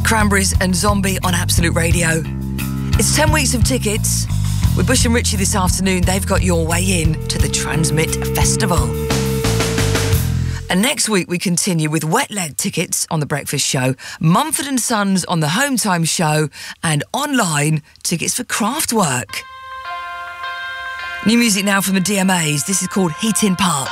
Cranberries and Zombie on Absolute Radio. It's 10 weeks of tickets. With Bush and Richie this afternoon, they've got your way in to the Transmit Festival. And next week we continue with Wet Leg tickets on The Breakfast Show, Mumford & Sons on the Home Time Show, and online tickets for Kraftwerk. New music now from the DMAs. This is called Heaton Park.